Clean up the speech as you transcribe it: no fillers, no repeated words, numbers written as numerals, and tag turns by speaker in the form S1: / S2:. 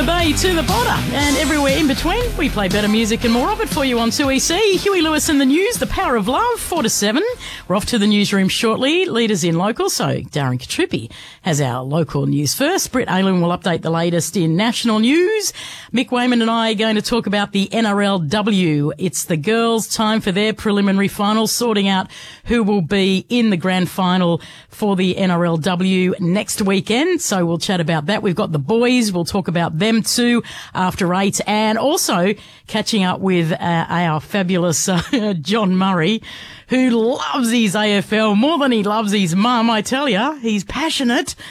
S1: the bay to the border and everywhere in between. We play better music and more of it for you on 2EC. Huey Lewis and the News, The Power of Love, 4 to 7. We're off to the newsroom shortly. Leaders in local, so Darren Katrippi has our local news first. Britt Aylan will update the latest in national news. Mick Wayman and I are going to talk about the NRLW. It's the girls' time for their preliminary final, sorting out who will be in the grand final for the NRLW next weekend. So we'll chat about that. We've got the boys. We'll talk about them too after 8, and also catching up with our fabulous John Murray, who loves his AFL more than he loves his mum. I tell you, he's passionate